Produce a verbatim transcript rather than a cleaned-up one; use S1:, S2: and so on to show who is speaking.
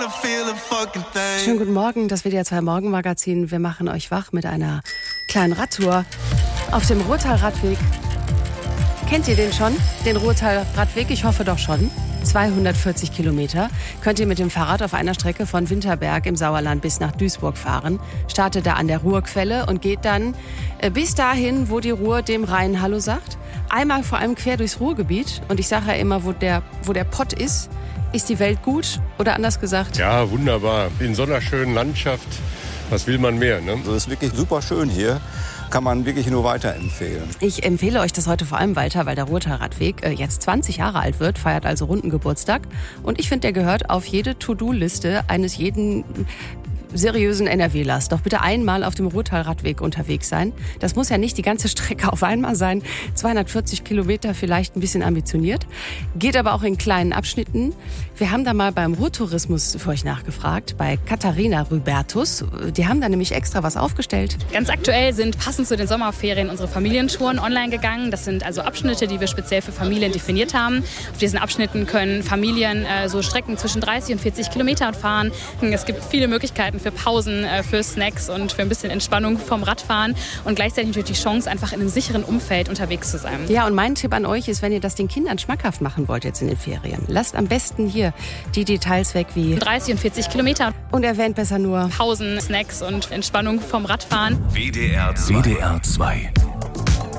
S1: Schönen guten Morgen, das W D R zwei Morgenmagazin. Wir machen euch wach mit einer kleinen Radtour auf dem Ruhrtal-Radweg. Kennt ihr den schon, den Ruhrtal-Radweg? Ich hoffe doch schon. zweihundertvierzig Kilometer könnt ihr mit dem Fahrrad auf einer Strecke von Winterberg im Sauerland bis nach Duisburg fahren. Startet da an der Ruhrquelle und geht dann bis dahin, wo die Ruhr dem Rhein Hallo sagt. Einmal vor allem quer durchs Ruhrgebiet. Und ich sage ja immer, wo der, wo der Pott ist, ist die Welt gut? Oder anders gesagt?
S2: Ja, wunderbar. In so einer schönen Landschaft, was will man mehr, ne?
S3: Das ist wirklich super schön hier. Kann man wirklich nur weiterempfehlen.
S1: Ich empfehle euch das heute vor allem weiter, weil der Ruhrtal-Radweg äh, jetzt zwanzig Jahre alt wird, feiert also runden Geburtstag. Und ich finde, der gehört auf jede To-Do-Liste eines jeden seriösen NRWlers. Doch bitte einmal auf dem Ruhrtal-Radweg unterwegs sein. Das muss ja nicht die ganze Strecke auf einmal sein. zweihundertvierzig Kilometer vielleicht ein bisschen ambitioniert. Geht aber auch in kleinen Abschnitten. Wir haben da mal beim Ruhrtourismus für euch nachgefragt, bei Katharina Rübertus. Die haben da nämlich extra was aufgestellt.
S4: Ganz aktuell sind passend zu den Sommerferien unsere Familientouren online gegangen. Das sind also Abschnitte, die wir speziell für Familien definiert haben. Auf diesen Abschnitten können Familien äh, so Strecken zwischen dreißig und vierzig Kilometern fahren. Es gibt viele Möglichkeiten für Pausen, äh, für Snacks und für ein bisschen Entspannung vom Radfahren und gleichzeitig natürlich die Chance, einfach in einem sicheren Umfeld unterwegs zu sein.
S1: Ja, und mein Tipp an euch ist, wenn ihr das den Kindern schmackhaft machen wollt jetzt in den Ferien, lasst am besten hier die Details weg wie
S4: dreißig und vierzig Kilometer.
S1: Und erwähnt besser nur
S4: Pausen, Snacks und Entspannung vom Radfahren.
S5: W D R zwei.